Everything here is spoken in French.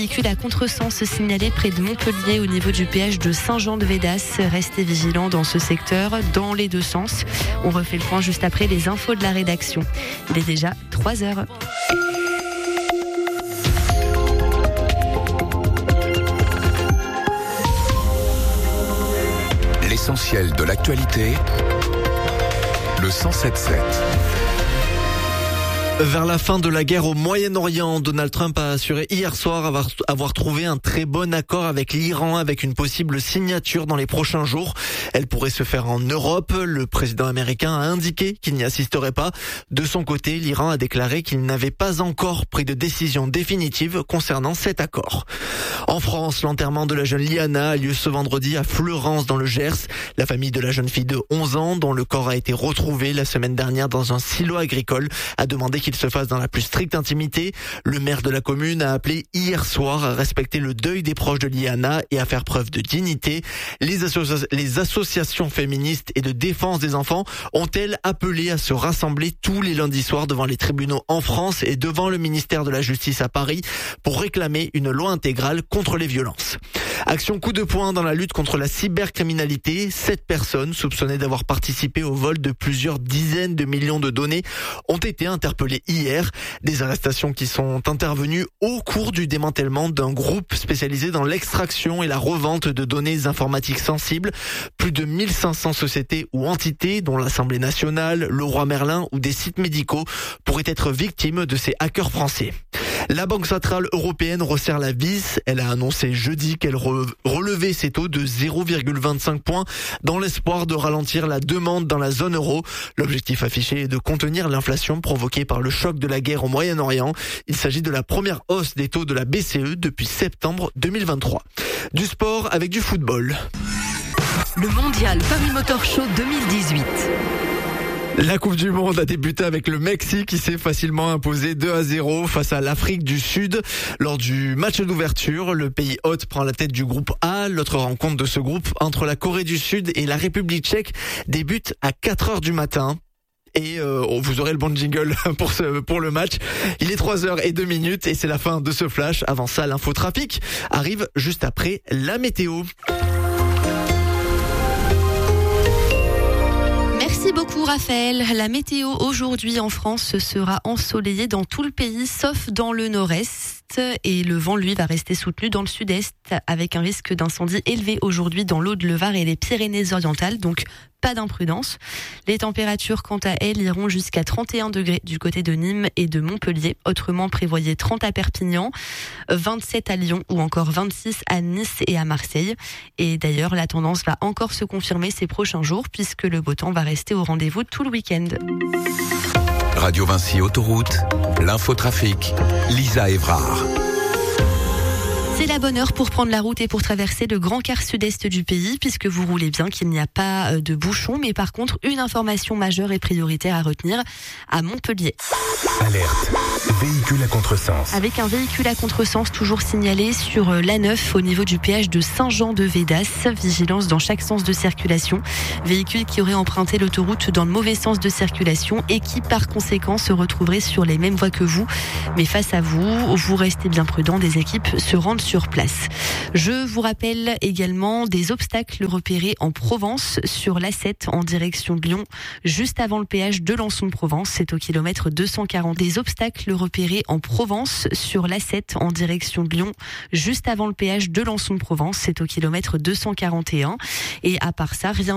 Véhicule à contresens signalé près de Montpellier au niveau du péage de Saint-Jean-de-Védas. Restez vigilants dans ce secteur, dans les deux sens. On refait le point juste après les infos de la rédaction. Il est déjà 3h. L'essentiel de l'actualité, le 107.7. Vers la fin de la guerre au Moyen-Orient, Donald Trump a assuré hier soir avoir trouvé un très bon accord avec l'Iran, avec une possible signature dans les prochains jours. Elle pourrait se faire en Europe. Le président américain a indiqué qu'il n'y assisterait pas. De son côté, l'Iran a déclaré qu'il n'avait pas encore pris de décision définitive concernant cet accord. En France, l'enterrement de la jeune Liana a lieu ce vendredi à Fleurance dans le Gers. La famille de la jeune fille de 11 ans, dont le corps a été retrouvé la semaine dernière dans un silo agricole, a demandé qu'il se fasse dans la plus stricte intimité. Le maire de la commune a appelé hier soir à respecter le deuil des proches de Liana et à faire preuve de dignité. Les associations féministes et de défense des enfants ont-elles appelé à se rassembler tous les lundis soirs devant les tribunaux en France et devant le ministère de la Justice à Paris pour réclamer une loi intégrale contre les violences. Action coup de poing dans la lutte contre la cybercriminalité. 7 personnes soupçonnées d'avoir participé au vol de plusieurs dizaines de millions de données ont été interpellées hier. Des arrestations qui sont intervenues au cours du démantèlement d'un groupe spécialisé dans l'extraction et la revente de données informatiques sensibles. Plus de 1500 sociétés ou entités, dont l'Assemblée nationale, Leroy Merlin ou des sites médicaux, pourraient être victimes de ces hackers français. La Banque centrale européenne resserre la vis. Elle a annoncé jeudi qu'elle relevait ses taux de 0,25 points dans l'espoir de ralentir la demande dans la zone euro. L'objectif affiché est de contenir l'inflation provoquée par le choc de la guerre au Moyen-Orient. Il s'agit de la première hausse des taux de la BCE depuis septembre 2023. Du sport avec du football. Le mondial Paris Motor Show 2018. La Coupe du Monde a débuté avec le Mexique qui s'est facilement imposé 2-0 face à l'Afrique du Sud. Lors du match d'ouverture, le pays hôte prend la tête du groupe A. L'autre rencontre de ce groupe entre la Corée du Sud et la République tchèque débute à 4h du matin. Et vous aurez le bon jingle pour le match. Il est 3h02 et c'est la fin de ce flash. Avant ça, l'infotrafic arrive juste après la météo. Merci beaucoup Raphaël. La météo aujourd'hui en France sera ensoleillée dans tout le pays sauf dans le nord-est. Et le vent, lui, va rester soutenu dans le sud-est avec un risque d'incendie élevé aujourd'hui dans l'Aude, le Var et les Pyrénées-Orientales. Donc, pas d'imprudence. Les températures, quant à elles, iront jusqu'à 31 degrés du côté de Nîmes et de Montpellier. Autrement, prévoyez 30 à Perpignan, 27 à Lyon ou encore 26 à Nice et à Marseille. Et d'ailleurs, la tendance va encore se confirmer ces prochains jours puisque le beau temps va rester au rendez-vous tout le week-end. Radio Vinci Autoroute, l'infotrafic, Lisa Evrard. C'est la bonne heure pour prendre la route et pour traverser le grand quart sud-est du pays, puisque vous roulez bien, qu'il n'y a pas de bouchons. Mais par contre, une information majeure et prioritaire à retenir à Montpellier. Alerte, véhicule à contresens. Avec un véhicule à contresens toujours signalé sur l'A9 au niveau du péage de Saint-Jean-de-Védas. Vigilance dans chaque sens de circulation. Véhicule qui aurait emprunté l'autoroute dans le mauvais sens de circulation et qui par conséquent se retrouverait sur les mêmes voies que vous. Mais face à vous, vous restez bien prudent. Des équipes se rendent sur place. Je vous rappelle également des obstacles repérés en Provence sur l'A7 en direction de Lyon, juste avant le péage de Lançon-de-Provence. C'est au kilomètre 240. Des obstacles repérés en Provence sur l'A7 en direction de Lyon, juste avant le péage de Lançon-de-Provence. C'est au kilomètre 241. Et à part ça, rien